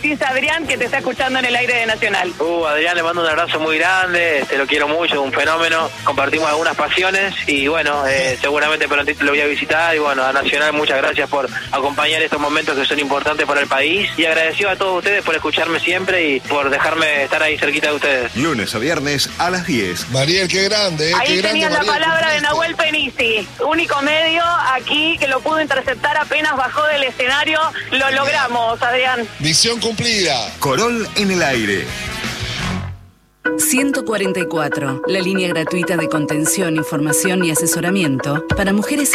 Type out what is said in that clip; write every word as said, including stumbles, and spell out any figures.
decís a Adrián que te está escuchando en el aire de Nacional? Uh, Adrián, le mando un abrazo muy grande, te lo quiero mucho, un fenómeno, compartimos algunas pasiones y bueno, eh, seguramente prontito lo voy a visitar y bueno, a Nacional muchas gracias por acompañar estos momentos que son importantes para el país y agradecido a todos ustedes por escucharme siempre y por dejarme estar ahí cerquita de ustedes. Lunes a viernes a las diez. Mariel, qué grande, ¿eh? Ahí Qué tenías grande, la Mariel, palabra de ¿cómo Nahuel Penisi, único medio aquí que lo pudo interceptar apenas bajó del escenario. Lo logramos, Adrián. Misión cumplida. Corol en el aire. ciento cuarenta y cuatro, la línea gratuita de contención, información y asesoramiento para mujeres